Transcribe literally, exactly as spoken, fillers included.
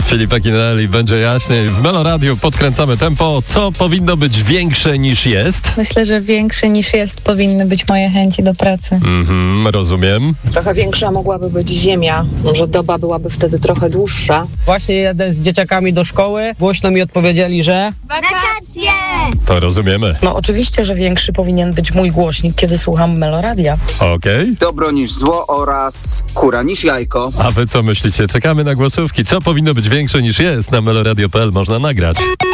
Filip Akinelli, będzie jaśniej. W Melo Radio podkręcamy tempo. Co powinno być większe niż jest? Myślę, że większe niż jest powinny być moje chęci do pracy. Mhm, rozumiem. Trochę większa mogłaby być ziemia. Może doba byłaby wtedy trochę dłuższa. Właśnie jedę z dzieciakami do szkoły. Głośno mi odpowiedzieli, że... Wakacje! To rozumiemy. No oczywiście, że większy powinien być mój głośnik, kiedy słucham Meloradia. Okej. Okay. Dobro niż zło oraz kura niż jajko. A wy co myślicie? Czekamy na głosówki. Co powinno być większe niż jest? Na meloradio kropka p l można nagrać.